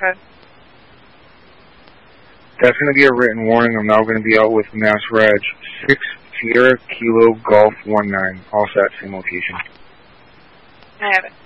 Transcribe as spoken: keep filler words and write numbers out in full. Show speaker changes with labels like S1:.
S1: ahead.
S2: That's going to be a written warning. I'm now going to be out with Mass Reg six Sierra Kilo Golf one nine. All set, same location.
S1: I have it.